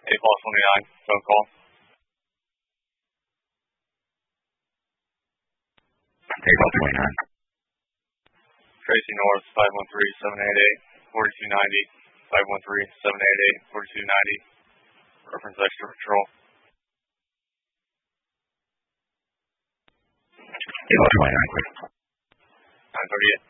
Falls 29, phone call. Falls 29. Tracy North, 513-788-4290, 513-788-4290. Reference extra patrol. Falls 29, quick. 938.